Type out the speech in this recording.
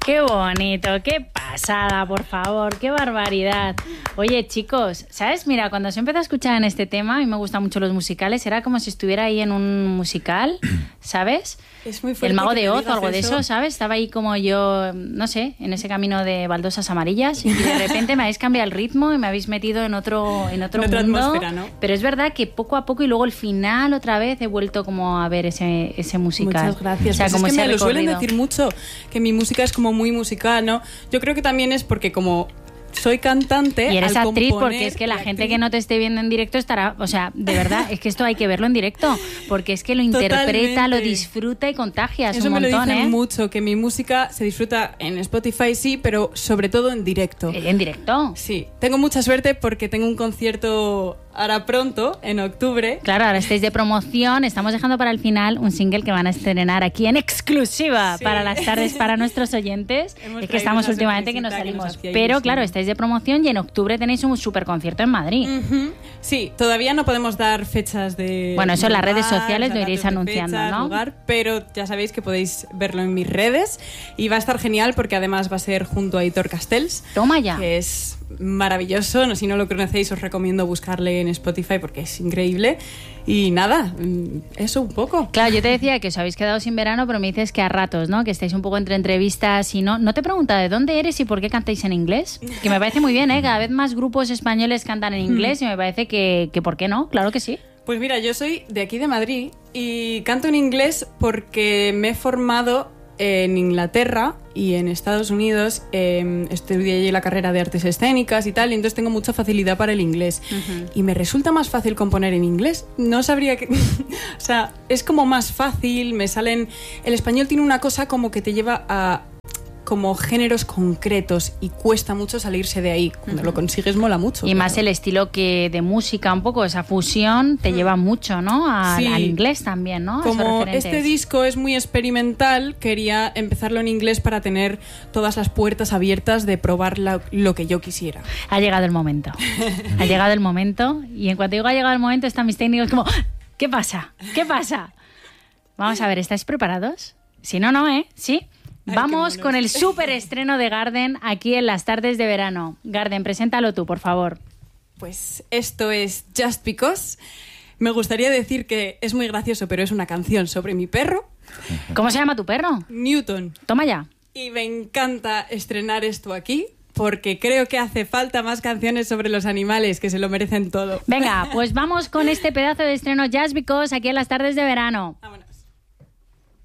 Qué bonito, qué pasada, por favor, qué barbaridad. Oye, chicos, ¿sabes? Mira, cuando se empezó a escuchar en este tema, a mí me gustan mucho los musicales, era como si estuviera ahí en un musical, ¿sabes? Es muy fuerte. El Mago que de me Oz o digas algo de eso, ¿sabes? Estaba ahí como yo, no sé, en ese camino de baldosas amarillas y de repente me habéis cambiado el ritmo y me habéis metido en otro otra mundo. atmósfera, ¿no? Pero es verdad que poco a poco y luego el final otra vez he vuelto como a ver ese musical. Muchas gracias. O sea, Pues como es que ese me lo suelen recorrido. decir mucho, que mi música es como muy musical, ¿no? Yo creo que también es porque como soy cantante. Y eres al actriz, componer, porque es que la gente actriz, que no te esté viendo en directo estará, o sea, de verdad, es que esto hay que verlo en directo, porque es que lo interpreta, Totalmente. lo disfruta y contagias Eso un me lo montón, dicen ¿eh? mucho, que mi música se disfruta en Spotify, sí, pero sobre todo en directo. En directo. Sí, tengo mucha suerte porque tengo un concierto ahora pronto, en octubre. Claro, ahora estáis de promoción, estamos dejando para el final un single que van a estrenar aquí en exclusiva Sí. para las tardes para nuestros oyentes. Hemos Es que traído estamos una últimamente que nos sorpresita que nos salimos. hacía Pero ilusión. claro, estáis de promoción y en octubre tenéis un super concierto en Madrid. Ujú. Sí, todavía no podemos dar fechas de. Bueno, eso en las redes lugar, sociales o sea, lo iréis datos de anunciando, fechas, ¿no? lugar, pero ya sabéis que podéis verlo en mis redes y va a estar genial porque además va a ser junto a Hitor Castells, Toma ya. que es maravilloso. No, si no lo conocéis, os recomiendo buscarle en Spotify porque es increíble. Y nada, eso un poco. Claro, yo te decía que os habéis quedado sin verano, pero me dices que a ratos, ¿no? Que estáis un poco entre entrevistas y no. No te pregunta de dónde eres y por qué cantáis en inglés. Que me parece muy bien, ¿eh? Cada vez más grupos españoles cantan en inglés y me parece que ¿por qué no? Claro que sí. Pues mira, yo soy de aquí de Madrid y canto en inglés porque me he formado en Inglaterra y en Estados Unidos. Estudié allí la carrera de artes escénicas y tal, y entonces tengo mucha facilidad para el inglés. Y me resulta más fácil componer en inglés. No sabría que... o sea, es como más fácil, me salen... El español tiene una cosa como que te lleva a como géneros concretos y cuesta mucho salirse de ahí. Cuando lo consigues mola mucho. Y más el estilo que de música, un poco esa fusión, te lleva mucho, ¿no? Al, Sí. al inglés también, ¿no? A esos Como referentes. este disco es muy experimental, quería empezarlo en inglés para tener todas las puertas abiertas de probar lo que yo quisiera. Ha llegado el momento. Ha llegado el momento. Y en cuanto digo ha llegado el momento, están mis técnicos como ¿qué pasa? ¿Qué pasa? Vamos a ver, ¿estáis preparados? Si no, no, ¿eh? ¿Sí? Ay, Vamos qué con el monos. súper estreno de Garden aquí en las tardes de verano. Garden, preséntalo tú, por favor. Pues esto es Just Because. Me gustaría decir que es muy gracioso, pero es una canción sobre mi perro, ¿Cómo se llama tu perro? Newton. Toma ya. Y me encanta estrenar esto aquí porque creo que hace falta más canciones sobre los animales que se lo merecen todo. Venga, pues vamos con este pedazo de estreno Just Because aquí en las tardes de verano.